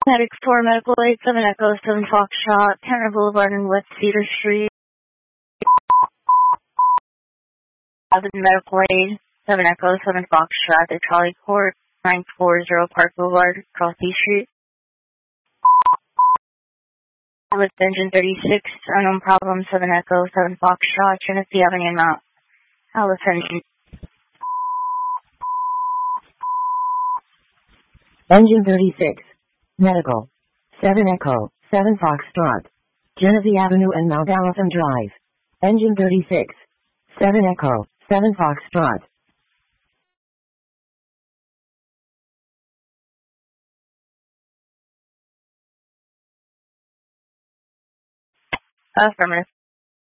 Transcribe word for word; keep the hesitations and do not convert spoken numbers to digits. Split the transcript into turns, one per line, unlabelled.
Medic four Medical eight seven Echo seven Foxtrot, Tanner Boulevard and West Cedar Street. seven Medical eight seven Echo seven Foxtrot, the Trolley Court, nine four zero Park Boulevard, Crossy Street. With engine thirty-six, unknown problem, seven Echo seven Foxtrot, Genesee Avenue, Mount Allison.
Engine thirty-six. Medical. seven Echo, seven Foxtrot. Genesee Avenue and Mount Allison Drive. Engine thirty-six. seven Echo, seven Foxtrot.
Affirmative.